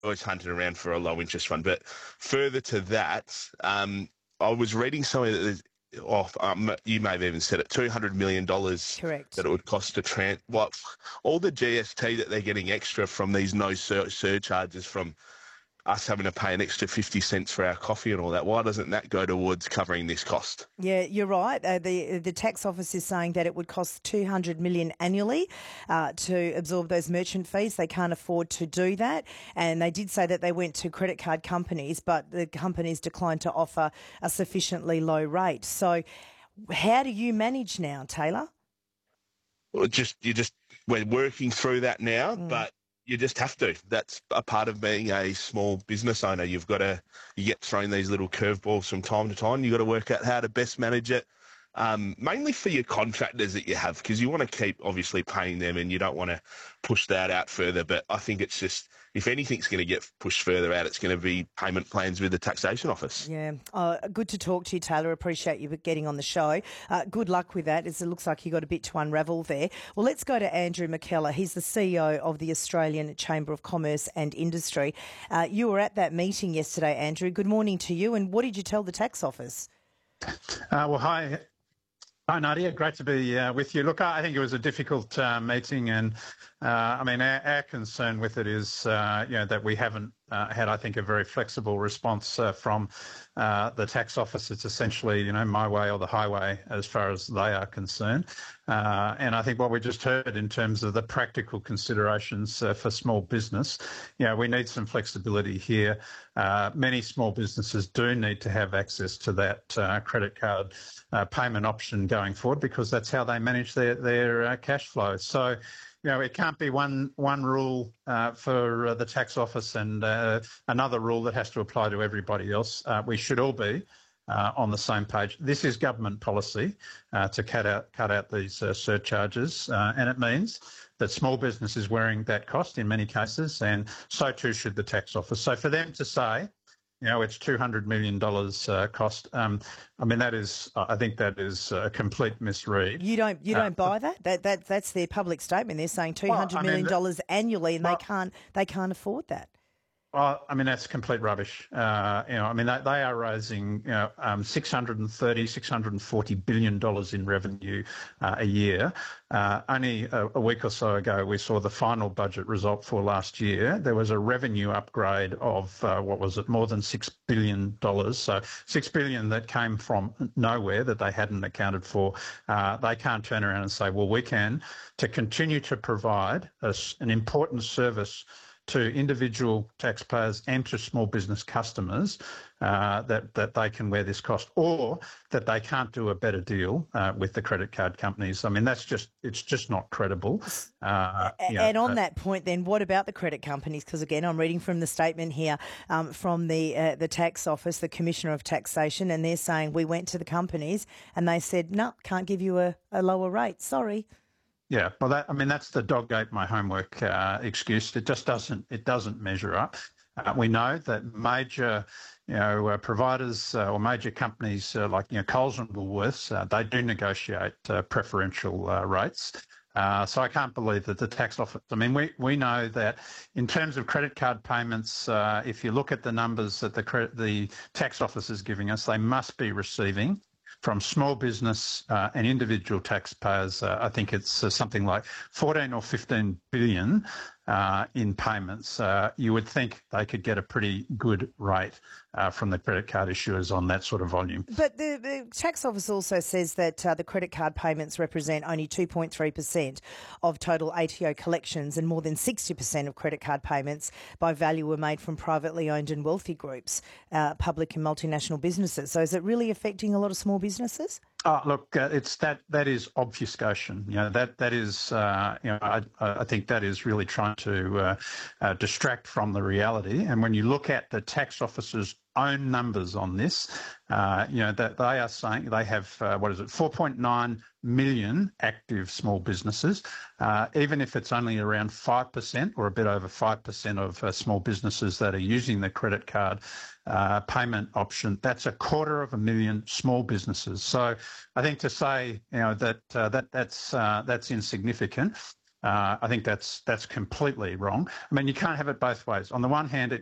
always hunting around for a low interest fund. But further to that, I was reading somewhere that you may have even said it, $200 million Correct. that it would cost to all the GST that they're getting extra from these no surcharges from us having to pay an extra 50 cents for our coffee and all that. Why doesn't that go towards covering this cost? Yeah, you're right. The tax office is saying that it would cost $200 million annually to absorb those merchant fees. They can't afford to do that, and they did say that they went to credit card companies, but the companies declined to offer a sufficiently low rate. So, how do you manage now, Taylor? Well, we're working through that now, but you just have to. That's a part of being a small business owner. You get thrown these little curveballs from time to time. You've got to work out how to best manage it, mainly for your contractors that you have, because you want to keep obviously paying them and you don't want to push that out further. But I think it's just, if anything's going to get pushed further out, it's going to be payment plans with the taxation office. Yeah. Good to talk to you, Taylor. Appreciate you getting on the show. Good luck with that, as it looks like you got a bit to unravel there. Well, let's go to Andrew McKellar. He's the CEO of the Australian Chamber of Commerce and Industry. You were at that meeting yesterday, Andrew. Good morning to you. And what did you tell the tax office? Well, hi. Hi, Nadia. Great to be with you. Look, I think it was a difficult meeting, and our concern with it is, that we haven't had, I think, a very flexible response from the tax office. It's essentially, my way or the highway as far as they are concerned. And I think what we just heard in terms of the practical considerations for small business, we need some flexibility here. Many small businesses do need to have access to that credit card payment option going forward, because that's how they manage their cash flow. So, it can't be one rule for the tax office and another rule that has to apply to everybody else. We should all be on the same page. This is government policy to cut out these surcharges, and it means that small business is wearing that cost in many cases, and so too should the tax office. So for them to say, it's $200 million cost. I think that is a complete misread. You don't buy that? That's their public statement. They're saying $200 million annually, and they can't afford that. Well, that's complete rubbish. They are raising, $640 billion in revenue a year. Only a week or so ago, we saw the final budget result for last year. There was a revenue upgrade of, more than $6 billion. So $6 billion that came from nowhere that they hadn't accounted for. They can't turn around and say, well, we can, to continue to provide an important service to individual taxpayers and to small business customers, that they can wear this cost, or that they can't do a better deal with the credit card companies. It's just not credible. And on that point then, what about the credit companies? Because again, I'm reading from the statement here from the tax office, the Commissioner of Taxation, and they're saying we went to the companies and they said, no, can't give you a lower rate. Sorry. Yeah, well, that's the dog ate my homework excuse. It just doesn't measure up. We know that major, providers or major companies like Coles and Woolworths, they do negotiate preferential rates. So I can't believe that the tax office. We know that in terms of credit card payments, if you look at the numbers that the tax office is giving us, they must be receiving from small business and individual taxpayers. I think it's something like 14 or 15 billion in payments. You would think they could get a pretty good rate from the credit card issuers on that sort of volume. But the tax office also says that the credit card payments represent only 2.3% of total ATO collections, and more than 60% of credit card payments by value were made from privately owned and wealthy groups, public and multinational businesses. So is it really affecting a lot of small businesses? Look, it's that is obfuscation. That is. I think that is really trying to distract from the reality. And when you look at the tax office's own numbers on this, that they are saying they have 4.9 million active small businesses. Even if it's only around 5% or a bit over 5% of small businesses that are using the credit card payment option, that's 250,000 small businesses. So I think to say that's insignificant. I think that's completely wrong. I mean, you can't have it both ways. On the one hand,